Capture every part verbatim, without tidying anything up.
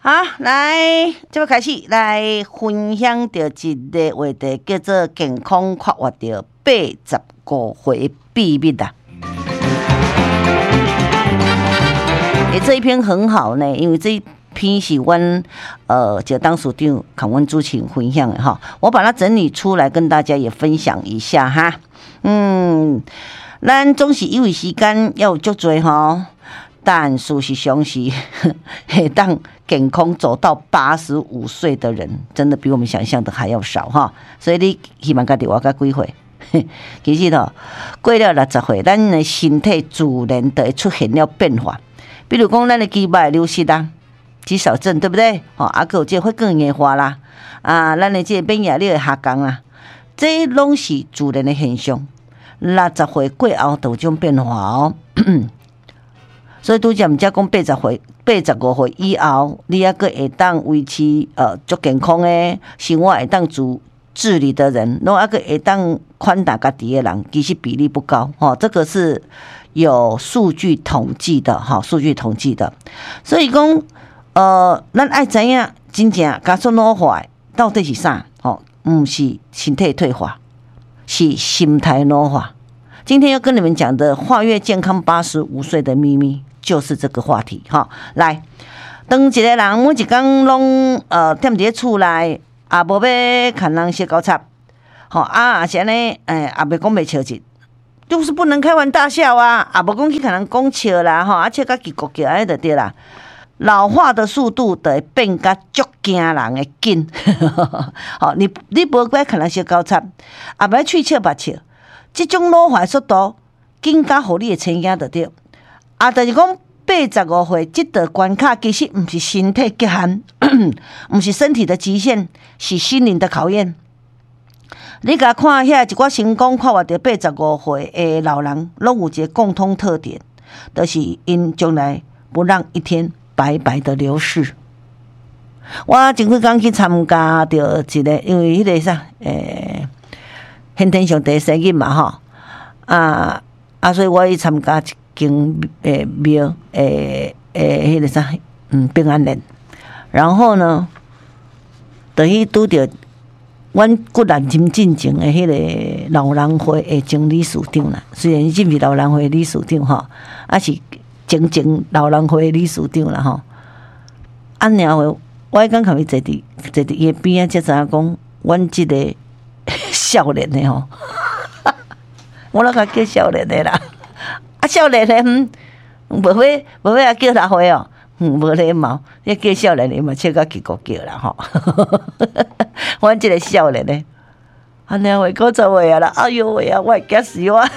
好，来，这要开始来分享到一个话题，叫做健康快活到八十五岁秘密啦。诶，这一篇很好呢，因为这一篇是阮呃就当署长跟阮主持人分享的哈，我把它整理出来跟大家也分享一下哈。嗯，咱总是因为时间要有足多哈。但事实上是，会当健康走到八十五岁的人，真的比我们想象的还要少哈。所以你希望家己活到几岁？其实哦，过了六十岁，咱的身体自然就会出现了变化。比如讲，咱的肌肉会流失啦，肌少症对不对？哦，啊，还有这会更硬化啦，啊，咱的这免疫力会下降啦，这拢是自然的现象。六十岁过后就有种变化哦。所以拄则毋则讲八十岁、八十五岁以后，你还阁会当维持呃足健康诶生活，会当自自理的人，拢还阁会当宽大家己诶人，其实比例不高哦。这个是有数据统计的哈，数据统计的。所以讲，呃，咱爱知影真正加速老化到底是啥？哦，毋是身体退化，是心态老化。今天要跟你们讲的跨越健康八十五岁的秘密。就是这个话题哈，来，当一个人每一天拢呃踮伫厝内，也无要看人写高插，吼啊，而且呢，诶，也袂讲袂笑一，就是不能开玩大笑啊，也无讲去看人讲笑啦，吼，而且甲叽咕叫安尼就对啦。老化的速度就会变甲足惊人的紧，吼，你你无该看人写高插，也袂喙笑目笑，这种老化速度紧甲互你的亲囝就对。啊，就是讲八十五岁这道关卡，其实不是身体极限，不是身体的极限，是心灵的考验。你甲看遐一寡成功快活到八十五岁的老人，拢有一个共通特点，就是因将来不让一天白白的流逝。我前几天去参加到一个，因为迄个啥，诶，先天上帝生日嘛，吼，啊啊，所以我去参加。经诶庙诶诶，迄个啥，嗯，平安人，然后呢，就去拄着阮骨力真进前诶，迄个老人会诶前理事长啦。虽然伊不是老人会理事长吼，啊是前前老人会理事长啦吼。啊，然后我迄天看伊坐伫坐伫伊边仔，才知影讲，阮即个少年诶吼，我那个叫少年诶啦。啊，少年的嗯，无要无要叫他回哦，嗯，无礼貌，要叫少年的嘛，笑到叽咕叫啦吼。阮这个少年的，啊，两岁九十岁啊啦，哎呦喂啊，我会惊死我！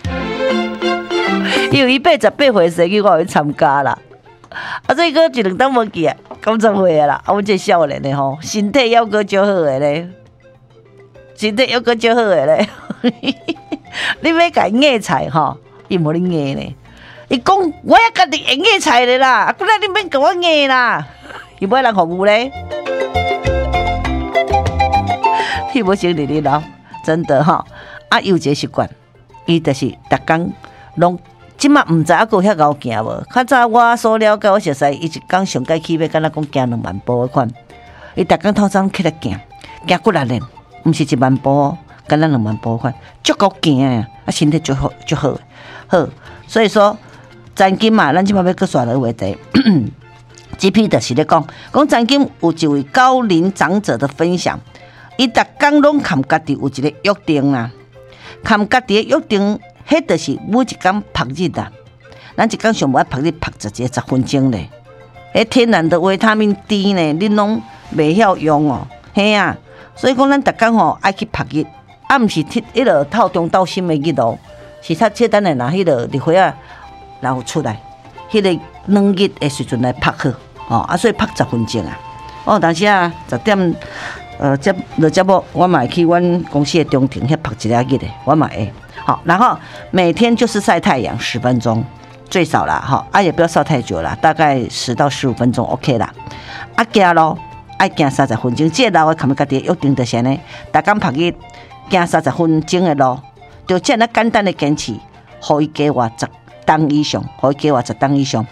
因为伊八十八岁生日，我去参加啦。啊，所以个一两当无记啊，九十岁啊啦。啊，阮这少年的吼，身体要个足好的咧，身体要个足好的咧。你要甲伊硬菜吼？伊无你硬呢，伊讲我也家己会硬菜咧啦，啊，不然你免甲我硬啦，伊要人服务咧，伊无成日日老，真的吼，啊，有一个习惯，伊就是逐工拢，即马毋知影还有遐敖行无？较早我所了解，我熟悉，伊一工上街起码敢若讲行两万步的款，伊逐工透早起来行，行几力练，毋是一万步哦，敢若两万步款，足够行啊，啊，身体足好足好。好，所以说，曾经嘛，咱即摆要搁刷个话题，这批就是咧讲，讲曾经有一位高龄长者的分享，伊逐工拢含家己有一个约定啦，含家己的约定，迄就是每一工晒日啦，咱一工上无爱晒日晒十一十分钟咧，迄天然的维他命 D 呢，恁拢袂晓用哦，嘿啊，所以讲咱逐工吼爱去晒日，啊，毋是迄迄落透中斗心的日哦。是较简单的拿迄个日花啊，然后出来，迄、那个软日的时阵来拍好，哦啊，所以拍十分钟啊。哦，但是啊，十点呃接落节目，我嘛会去阮公司的中庭遐拍一下日的，我嘛会。好，然后每天就是晒太阳十分钟，最少啦，哈，啊也不要晒太久啦，大概十到十五分钟 OK 啦。啊，行咯，爱行三十分钟，这个路的看家己约定就是呢，逐工拍日行三十分钟的路。就这样简单的坚持，可以给我十档以上，可以给我十档以上。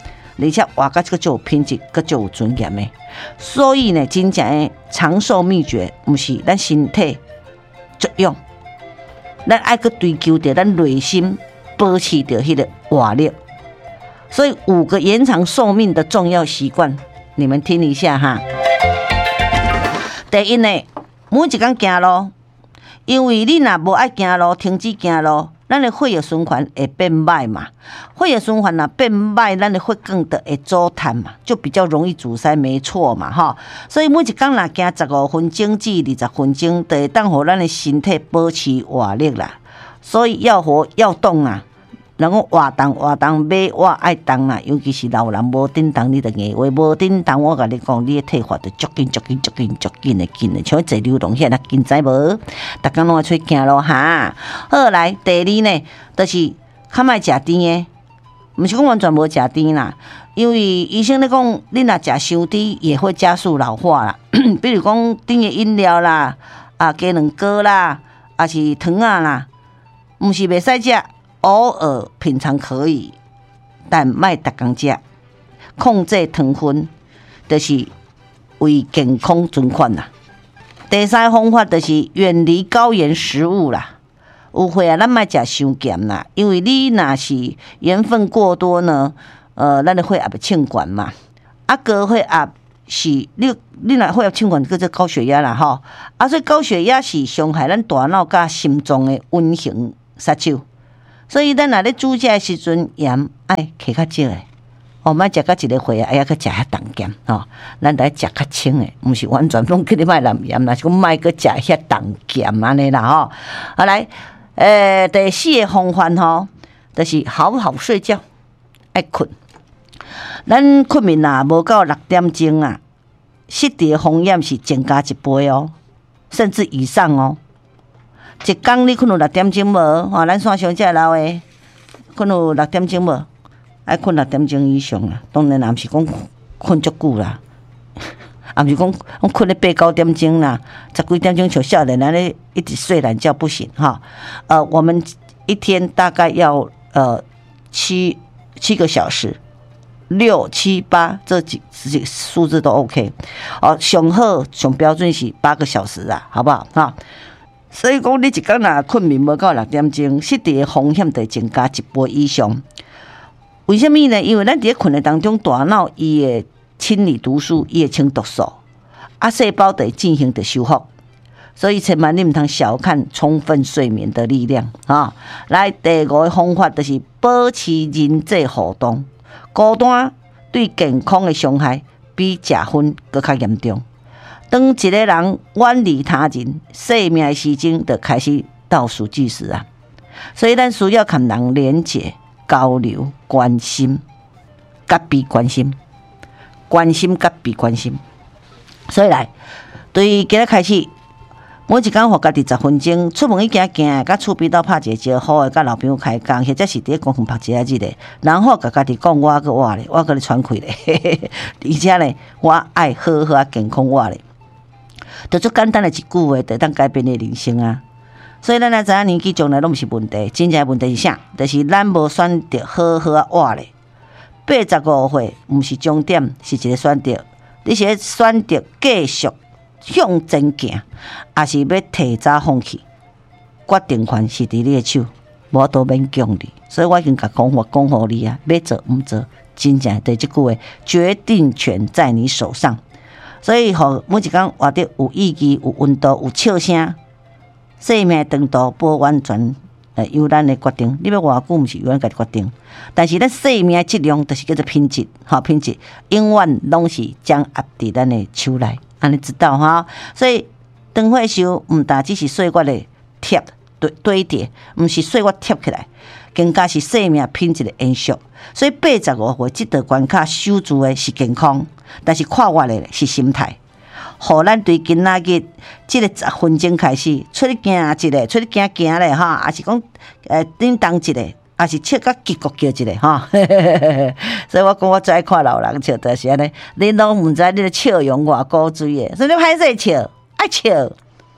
而且活到这个就有品质，个就有尊严的。所以呢，真正的长寿秘诀，不是咱身体作用，咱爱去追求着咱内心保持着迄个活力。所以五个延长寿命的重要习惯，你们听一下哈。第一呢，每一天行路，因为你若无爱行路，停止行路，咱的血液循环会变歹嘛。血液循环若变歹，咱的血管就会阻碳嘛，就比较容易阻塞，没错嘛哈。所以每一天若行十五分钟至二十分钟，就会当互咱的身体保持活力啦。所以要活要动啊。人讲活动活动，马活爱动啦，尤其是老人无振动，你着硬话无振动。我甲你讲，你的退化着足紧足紧足紧足紧的紧的，像坐流动遐，那紧知无？逐工拢爱出去行路哈。好来，第二呢，就是较莫食甜的，毋是讲完全无食甜啦，因为医生咧讲，你若食伤甜，也会加速老化啦。比如讲甜的饮料啦，啊鸡卵糕啦，啊是糖啊啦，毋是袂使食。偶尔品尝可以，但莫逐工食，控制糖分，就是为健康存款啦。第三方法就是远离高盐食物啦。有会啊，咱莫食伤咸啦，因为你若是盐分过多呢，呃，咱的血压会清悬嘛。啊，高血压是你你若血压清悬，叫做高血压啦吼。啊，所以高血压是伤害咱大脑甲心脏的运行杀手。所以咱若咧煮食的时阵，盐爱摕较少诶，哦，莫食到一个血啊，哎呀，去食遐重咸吼。咱来食较清诶，毋是完全拢叫你莫淋盐，若是讲莫去食遐重咸安尼啦吼。好来，诶、呃，第四个方法吼，就是好好睡觉，爱困。咱困眠啊，无到六点钟啊，失智的风险是增加一倍哦，甚至以上哦。一工你困有六点钟无？吼，咱线上遮老诶，困有六点钟无？爱困六点钟以上啦。当然，也毋是讲困足久啦，也毋是讲讲困咧八九点钟啦，十几点钟像少年安尼一直睡懒觉不行哈。呃，我们一天大概要呃七七个小时，六七八这几几数字都 OK。哦，上好上标准是八个小时啊，好不好哈？所以讲，你一天若困眠无到六点钟，失智的风险就增加一倍以上。为什么呢？因为咱伫咧困的当中，大脑伊会清理毒素，伊会清毒素，啊，细胞就会进行着修复。所以千万你毋通小看充分睡眠的力量啊！来，第五个方法就是保持人际互动。孤单对健康的伤害比食薰搁较严重。当一个人远离他人，生命的时钟就开始倒数计时啊！所以咱需要跟人连结、交流、关心、甲被关心、关心甲被关心。所以来，对今日开始，每一天互家己十分钟，出门一行行，甲厝边斗拍一个招呼的，甲老朋友开讲，或者是伫咧公园拍一下日的，然后甲家己讲我个活咧，我个咧喘气咧，而且咧，我爱好好健康活咧。就最简单的一句话，就当改变你人生啊！所以咱来知影年纪将来拢毋是问题，真正的问题是啥？就是咱无选择好好啊活咧。八十五岁毋是终点，是一个选择。你是选择继续向前行，还是要提早放弃？决定权是伫你的手，无都免强你。所以我已经甲讲法讲互你啊，要做毋做，真正对这句话，决定权在你手上。所以，互每一天活得有意义、有温度、有笑声，生命长度不完全呃由咱的决定。你要偌久，毋是由咱家己决定。但是，咱生命的质量就是叫做品质，好品质，永远拢是掌握伫咱的手内。安尼知道哈？所以，长岁寿毋但只是岁月的贴堆堆叠，毋是岁月贴起来，更加是生命品质的延续。所以，八十五岁这道关卡守住的是健康。但是跨越的是心态，互咱对今仔日即个十分钟开始出去行一个，出去行行咧哈，还是讲呃叮当一个，还是笑甲结局叫一个哈。所以我讲我最爱看老人笑，就是安尼，恁拢毋知你咧笑容偌古锥的，所以你歹势笑，爱笑，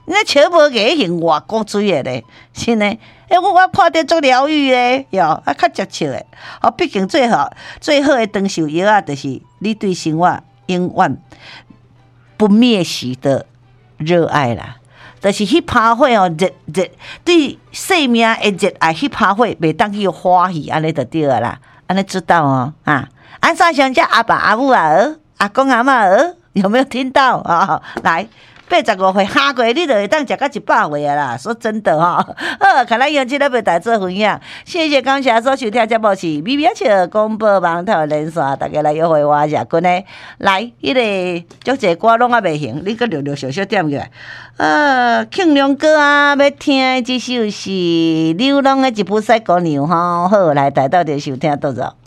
那笑无艺型外国水的咧，是呢。诶，我我看着足疗愈咧，哟，啊，较接笑的。哦，毕竟最好最好的长寿药啊，就是你对生活永远不灭息的热爱啦。就是迄拍火哦，热热对生命的热爱，迄拍火袂当去欢喜，安尼就对了啦。安尼知道哦，啊，安怎上遮阿爸阿母啊儿，阿公阿嬷儿，有没有听到啊？来。八十五岁下过，你就会当食到一百岁啊啦！说真的哈、哦，好，看咱用这个袂大做分享，谢谢感谢所收听节目是《咪咪笑广播网头连线》，大家来约会我日君呢，来，迄、那个足侪歌拢啊袂行，你搁略略小小点起来。呃，庆良歌啊，要听的这首是《流浪的吉普赛姑娘》吼，好来，大家到底收听多少？